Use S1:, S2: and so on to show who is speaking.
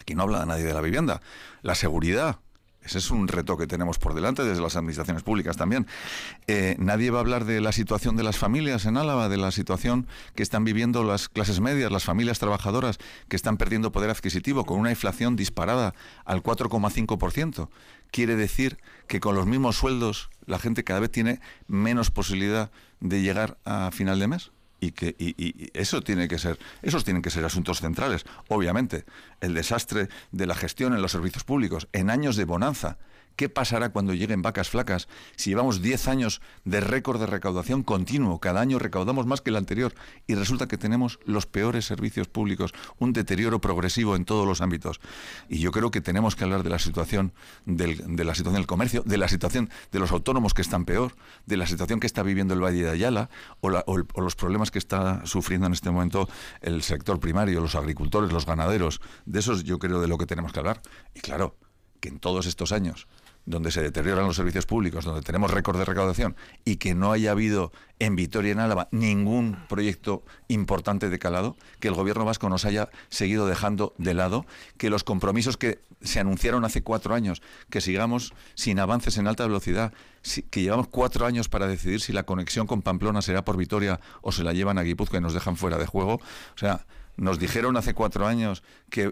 S1: Aquí no habla nadie de la vivienda. La seguridad. Ese es un reto que tenemos por delante desde las administraciones públicas también. Nadie va a hablar de la situación de las familias en Álava, de la situación que están viviendo las clases medias, las familias trabajadoras que están perdiendo poder adquisitivo con una inflación disparada al 4,5%. Quiere decir que con los mismos sueldos la gente cada vez tiene menos posibilidad de llegar a final de mes. Y esos tienen que ser asuntos centrales. Obviamente, el desastre de la gestión en los servicios públicos, en años de bonanza. ¿Qué pasará cuando lleguen vacas flacas? Si llevamos 10 años de récord de recaudación continuo, cada año recaudamos más que el anterior, y resulta que tenemos los peores servicios públicos, un deterioro progresivo en todos los ámbitos. Y yo creo que tenemos que hablar de la situación de la situación del comercio, de la situación de los autónomos que están peor, de la situación que está viviendo el Valle de Ayala, o los problemas que está sufriendo en este momento el sector primario, los agricultores, los ganaderos. De esos yo creo de lo que tenemos que hablar. Y claro, que en todos estos años donde se deterioran los servicios públicos, donde tenemos récord de recaudación, y que no haya habido en Vitoria, en Álava, ningún proyecto importante de calado, que el gobierno vasco nos haya seguido dejando de lado, que los compromisos que se anunciaron hace 4 años, que sigamos sin avances en alta velocidad, que llevamos 4 años para decidir si la conexión con Pamplona será por Vitoria o se la llevan a Guipúzcoa y nos dejan fuera de juego. O sea, nos dijeron hace 4 años que